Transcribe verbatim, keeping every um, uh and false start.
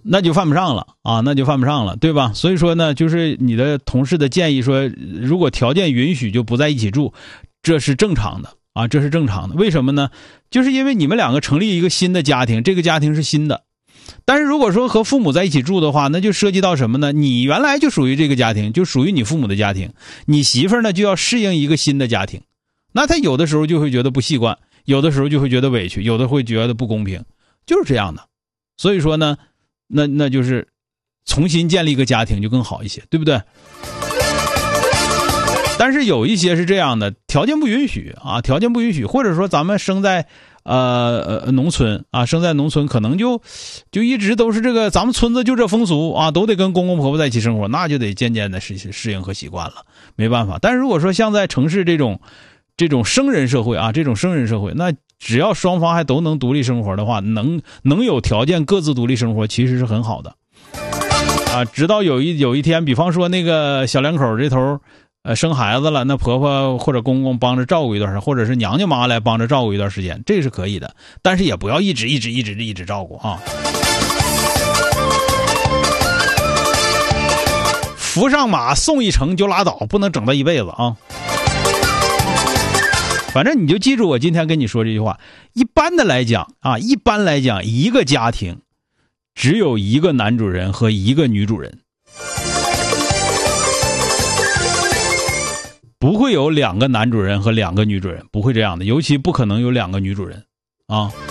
那就犯不上了啊，那就犯不上了，对吧？所以说呢，就是你的同事的建议说，如果条件允许就不在一起住，这是正常的啊，这是正常的。为什么呢？就是因为你们两个成立一个新的家庭，这个家庭是新的。但是如果说和父母在一起住的话，那就涉及到什么呢？你原来就属于这个家庭，就属于你父母的家庭，你媳妇儿呢就要适应一个新的家庭，那他有的时候就会觉得不习惯，有的时候就会觉得委屈，有的会觉得不公平，就是这样的。所以说呢，那那就是重新建立一个家庭就更好一些，对不对？但是有一些是这样的，条件不允许啊，条件不允许，或者说咱们生在呃呃农村啊，生在农村可能就就一直都是这个，咱们村子就这风俗啊，都得跟公公婆婆在一起生活，那就得渐渐的适适应和习惯了，没办法。但是如果说像在城市这种这种生人社会啊，这种生人社会，那只要双方还都能独立生活的话，能能有条件各自独立生活，其实是很好的啊。直到有一有一天，比方说那个小两口这头呃生孩子了，那婆婆或者公公帮着照顾一段时间，或者是娘家妈来帮着照顾一段时间，这是可以的，但是也不要一直一直一直一直照顾啊。扶上马送一程就拉倒，不能整到一辈子啊。反正你就记住我今天跟你说这句话，一般的来讲啊，一般来讲一个家庭只有一个男主人和一个女主人，不会有两个男主人和两个女主人，不会这样的，尤其不可能有两个女主人啊。